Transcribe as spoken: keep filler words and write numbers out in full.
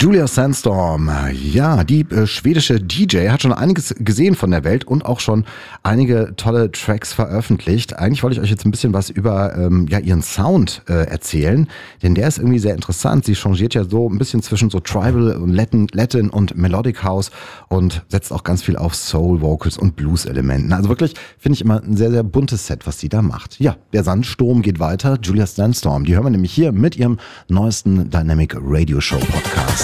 Julia Sandstorm, ja, die äh, schwedische D J hat schon einiges gesehen von der Welt und auch schon einige tolle Tracks veröffentlicht. Eigentlich wollte ich euch jetzt ein bisschen was über ähm, ja, ihren Sound äh, erzählen, denn der ist irgendwie sehr interessant. Sie changiert ja so ein bisschen zwischen so Tribal und Latin, Latin und Melodic House und setzt auch ganz viel auf Soul Vocals und Blues-Elementen. Also wirklich finde ich immer ein sehr, sehr buntes Set, was sie da macht. Ja, der Sandsturm geht weiter. Julia Sandstorm, die hören wir nämlich hier mit ihrem neuesten Dynamic Radio Show Podcast.